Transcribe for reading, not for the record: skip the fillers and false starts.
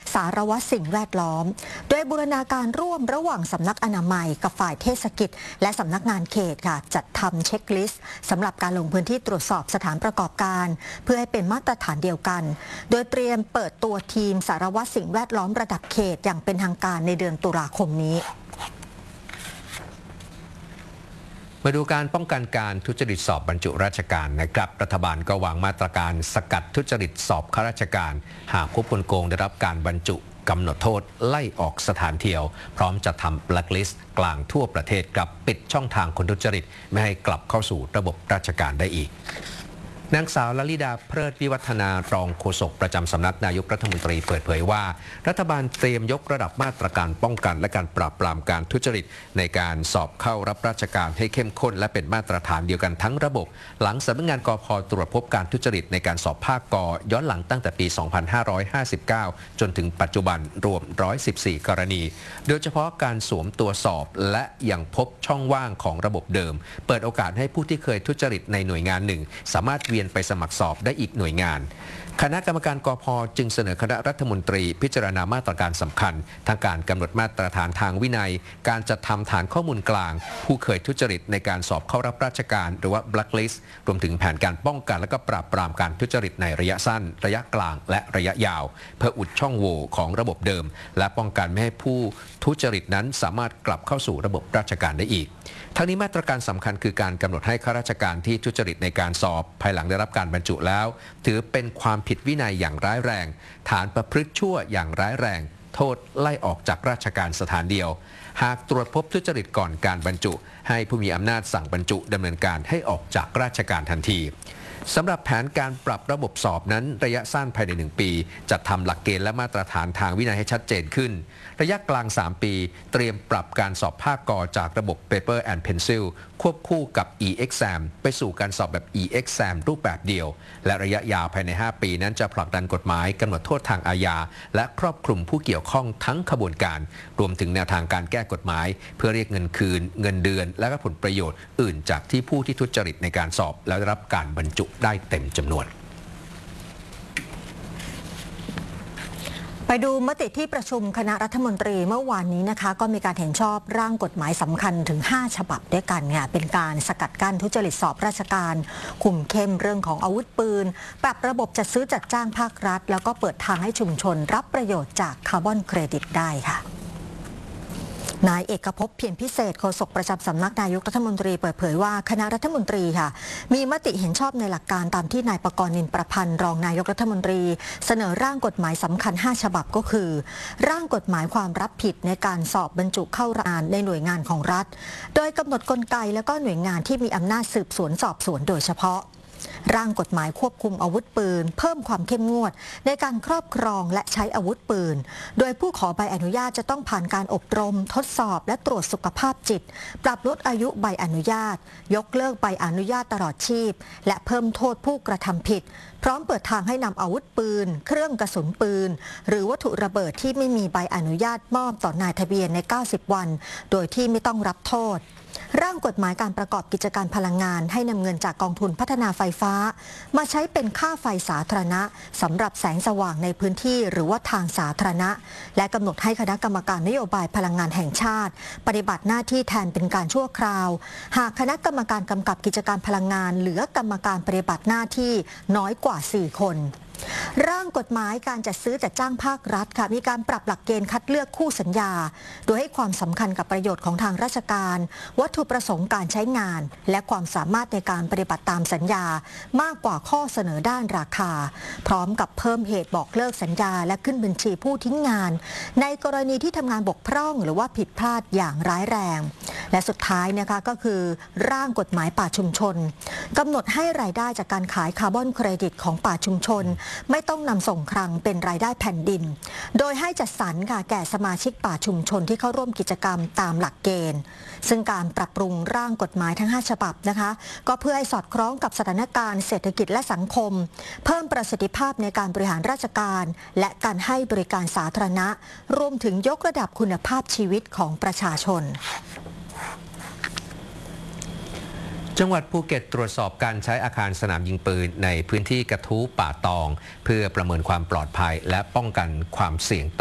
สารวัตรสิ่งแวดล้อมโดยบูรณาการร่วมระหว่างสำนักอนามัยกับฝ่ายเทศกิจและสำนักงานเขตค่ะจัดทำเช็คลิสต์สำหรับการลงพื้นที่ตรวจสอบสถานประกอบการเพื่อให้เป็นมาตรฐานเดียวกันโดยเตรียมเปิดตัวทีมสารวัตรสิ่งแวดล้อมระดับเขตอย่างเป็นทางการในเดือนตุลาคมนี้มาดูการป้องกันการทุจริตสอบบรรจุราชการนะครับรัฐบาลก็วางมาตรการสกัดทุจริตสอบข้าราชการหากพบคนโกงได้รับการบรรจุกำหนดโทษไล่ออกสถานเที่ยวพร้อมจะทำแบล็คลิสต์กลางทั่วประเทศกับปิดช่องทางคนทุจริตไม่ให้กลับเข้าสู่ระบบราชการได้อีกนางสาวลลิดาเพลิดวิวัฒนารองโฆษกประจำสำนักนายกรัฐมนตรีเปิดเผยว่ารัฐบาลเตรียมยกระดับมาตรการป้องกันและการปราบปรามการทุจริตในการสอบเข้ารับราชการให้เข้มข้นและเป็นมาตรฐานเดียวกันทั้งระบบหลังสำนักงานกพ.ตรวจพบการทุจริตในการสอบภาคก.ย้อนหลังตั้งแต่ปี 2559 จนถึงปัจจุบันรวม 114 กรณีโดยเฉพาะการสวมตัวสอบและยังพบช่องว่างของระบบเดิมเปิดโอกาสให้ผู้ที่เคยทุจริตในหน่วยงานหนึ่งสามารถเวียนไปสมัครสอบได้อีกหน่วยงานคณะกรรมการกพ.จึงเสนอคณะรัฐมนตรีพิจารณามาตรการสำคัญทั้งการกำหนดมาตรฐานทางวินัยการจัดทำฐานข้อมูลกลางผู้เคยทุจริตในการสอบเข้ารับราชการหรือว่า blacklist รวมถึงแผนการป้องกันและก็ปราบปรามการทุจริตในระยะสั้นระยะกลางและระยะยาวเพื่ออุดช่องโหว่ของระบบเดิมและป้องกันไม่ให้ผู้ทุจริตนั้นสามารถกลับเข้าสู่ระบบราชการได้อีกทั้งนี้มาตรการสำคัญคือการกำหนดให้ข้าราชการที่ทุจริตในการสอบภายหลังได้รับการบรรจุแล้วถือเป็นความผิดวินัยอย่างร้ายแรงฐานประพฤติชั่วอย่างร้ายแรงโทษไล่ออกจากราชการสถานเดียวหากตรวจพบทุจริตก่อนการบรรจุให้ผู้มีอำนาจสั่งบรรจุดำเนินการให้ออกจากราชการทันทีสำหรับแผนการปรับระบบสอบนั้นระยะสั้นภายใน1 ปีจัดทำหลักเกณฑ์และมาตรฐานทางวินัยให้ชัดเจนขึ้นระยะกลาง3 ปีเตรียมปรับการสอบภาคก.จากระบบ Paper and Pencil ควบคู่กับ e-exam ไปสู่การสอบแบบ e-exam รูปแบบเดียวและระยะยาวภายใน5 ปีนั้นจะผลักดันกฎหมายกำหนดโทษทางอาญาและครอบคลุมผู้เกี่ยวข้องทั้งขบวนการรวมถึงแนวทางการแก้กฎหมายเพื่อเรียกเงินคืนเงินเดือนและก็ผลประโยชน์อื่นจากที่ผู้ที่ทุจริตในการสอบแล้วได้รับการบรรจุได้เต็มจำนวนไปดูมติที่ประชุมคณะรัฐมนตรีเมื่อวานนี้นะคะก็มีการเห็นชอบร่างกฎหมายสำคัญถึง5 ฉบับด้วยกันค่ะเป็นการสกัดกั้นทุจริตสอบราชการคุมเข้มเรื่องของอาวุธปืนปรับระบบจัดซื้อจัดจ้างภาครัฐแล้วก็เปิดทางให้ชุมชนรับประโยชน์จากคาร์บอนเครดิตได้ค่ะนายเอกภพเพียรพิเศษโฆษกประจำสำนักนายกรัฐมนตรีเปิดเผยว่าคณะรัฐมนตรีค่ะมีมติเห็นชอบในหลักการตามที่นายปกรณ์ นินประพันธ์รองนายกรัฐมนตรีเสนอร่างกฎหมายสำคัญ5 ฉบับก็คือร่างกฎหมายความรับผิดในการสอบบรรจุเข้างานในหน่วยงานของรัฐโดยกำหนดกลไกและก็หน่วยงานที่มีอำนาจสืบสวนสอบสวนโดยเฉพาะร่างกฎหมายควบคุมอาวุธปืนเพิ่มความเข้มงวดในการครอบครองและใช้อาวุธปืนโดยผู้ขอใบอนุญาตจะต้องผ่านการอบรมทดสอบและตรวจสุขภาพจิตปรับลดอายุใบอนุญาตยกเลิกใบอนุญาตตลอดชีพและเพิ่มโทษผู้กระทำผิดพร้อมเปิดทางให้นำอาวุธปืนเครื่องกระสุนปืนหรือวัตถุระเบิดที่ไม่มีใบอนุญาตมอบต่อนายทะเบียนใน90 วันโดยที่ไม่ต้องรับโทษร่างกฎหมายการประกอบกิจการพลังงานให้นำเงินจากกองทุนพัฒนาไฟฟ้ามาใช้เป็นค่าไฟสาธารณะสำหรับแสงสว่างในพื้นที่หรือว่าทางสาธารณะและกำหนดให้คณะกรรมการนโยบายพลังงานแห่งชาติปฏิบัติหน้าที่แทนเป็นการชั่วคราวหากคณะกรรมการกำกับกิจการพลังงานเหลือกรรมการปฏิบัติหน้าที่น้อยกว่า4 คนร่างกฎหมายการจัดซื้อจัดจ้างภาครัฐค่ะมีการปรับหลักเกณฑ์คัดเลือกคู่สัญญาโดยให้ความสำคัญกับประโยชน์ของทางราชการวัตถุประสงค์การใช้งานและความสามารถในการปฏิบัติตามสัญญามากกว่าข้อเสนอด้านราคาพร้อมกับเพิ่มเหตุบอกเลิกสัญญาและขึ้นบัญชีผู้ทิ้งงานในกรณีที่ทำงานบกพร่องหรือว่าผิดพลาดอย่างร้ายแรงและสุดท้ายนะคะก็คือร่างกฎหมายป่าชุมชนกำหนดให้รายได้จากการขายคาร์บอนเครดิตของป่าชุมชนไม่ต้องนำส่งคลังเป็นรายได้แผ่นดินโดยให้จัดสรรค่ะแก่สมาชิกป่าชุมชนที่เข้าร่วมกิจกรรมตามหลักเกณฑ์ซึ่งการปรับปรุงร่างกฎหมายทั้ง5 ฉบับนะคะก็เพื่อให้สอดคล้องกับสถานการณ์เศรษฐกิจและสังคมเพิ่มประสิทธิภาพในการบริหารราชการและการให้บริการสาธารณะรวมถึงยกระดับคุณภาพชีวิตของประชาชนจังหวัดภูเก็ตตรวจสอบการใช้อาคารสนามยิงปืนในพื้นที่กระทู้ป่าตองเพื่อประเมินความปลอดภัยและป้องกันความเสี่ยง